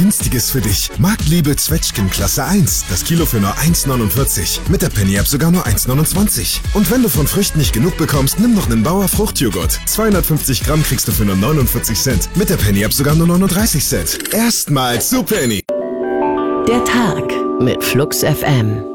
Günstiges für dich. Marktliebe Zwetschgen Klasse 1. Das Kilo für nur 1,49. Mit der Penny-App sogar nur 1,29. Und wenn du von Früchten nicht genug bekommst, nimm noch einen Bauer Fruchtjoghurt. 250 Gramm kriegst du für nur 49 Cent. Mit der Penny-App sogar nur 39 Cent. Erstmals zu Penny. Der Tag mit Flux FM.